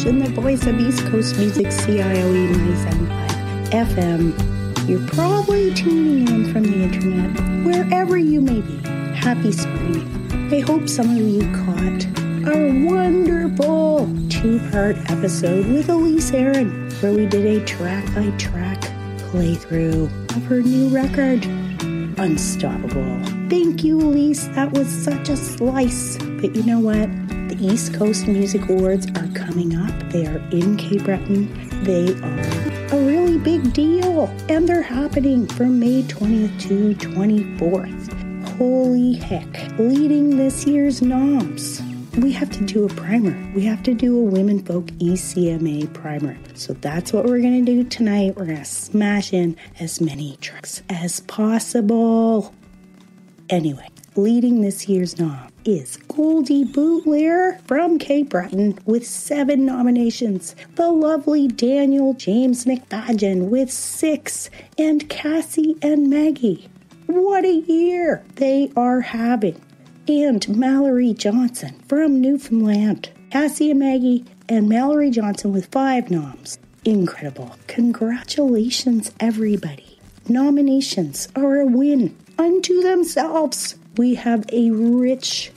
station, the voice of East Coast Music, CIOE 97.5 FM. You're probably tuning in from the internet, wherever you may be. Happy spring. I hope some of you caught our wonderful 2-part episode with Elise Aaron, where we did a track-by-track playthrough of her new record, Unstoppable. Thank you, Elise. That was such a slice. But you know what? The East Coast Music Awards are coming up. They are in Cape Breton. They are a really big deal. And they're happening from May 20th to 24th. Holy heck. Leading this year's noms. We have to do a primer. We have to do a Women Folk ECMA primer. So that's what we're going to do tonight. We're going to smash in as many tracks as possible. Anyway, leading this year's nom is Goldie Bootlear from Cape Breton with 7 nominations. The lovely Daniel James McFadgen with 6. And Cassie and Maggie. What a year they are having. And Mallory Johnson from Newfoundland. Cassie and Maggie and Mallory Johnson with 5 noms. Incredible. Congratulations, everybody. Nominations are a win unto themselves. We have a rich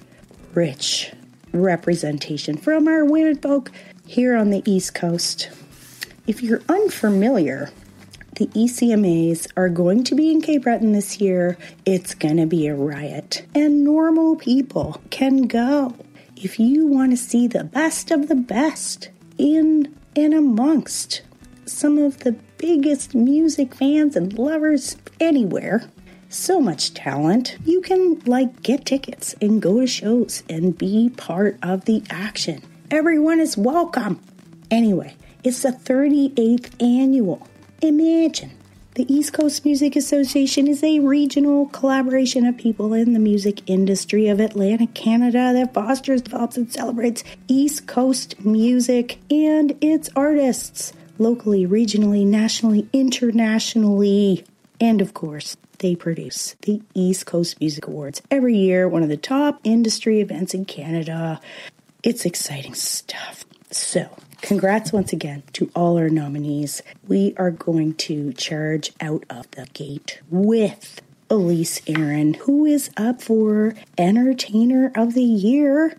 representation from our women folk here on the East Coast. If you're unfamiliar, the ECMAs are going to be in Cape Breton this year. It's going to be a riot. And normal people can go. If you want to see the best of the best in and amongst some of the biggest music fans and lovers anywhere, so much talent, you can get tickets and go to shows and be part of the action. Everyone is welcome. Anyway, it's the 38th annual. Imagine. The East Coast Music Association is a regional collaboration of people in the music industry of Atlantic Canada that fosters, develops, and celebrates East Coast music and its artists locally, regionally, nationally, internationally. And of course, they produce the East Coast Music Awards every year, one of the top industry events in Canada. It's exciting stuff. So, congrats once again to all our nominees. We are going to charge out of the gate with Elise Aaron, who is up for Entertainer of the Year,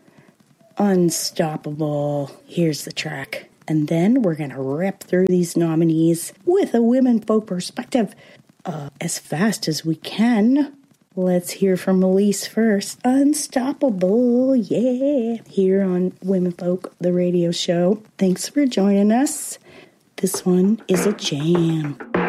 Unstoppable. Here's the track. And then we're going to rip through these nominees with a women folk perspective as fast as we can. Let's hear from Elise first. Unstoppable, yeah. Here on Women Folk, the radio show. Thanks for joining us. This one is a jam.